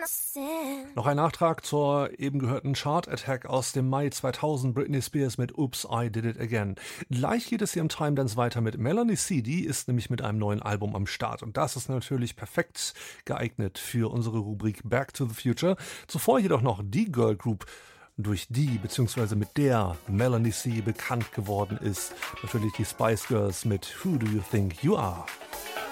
Noch ein Nachtrag zur eben gehörten Chart Attack aus dem Mai 2000, Britney Spears mit Oops, I Did It Again. Gleich geht es hier im Time Dance weiter mit Melanie C. Die ist nämlich mit einem neuen Album am Start und das ist natürlich perfekt geeignet für unsere Rubrik Back to the Future. Zuvor jedoch noch die Girl Group, durch die bzw. mit der Melanie C. bekannt geworden ist. Natürlich die Spice Girls mit Who Do You Think You Are?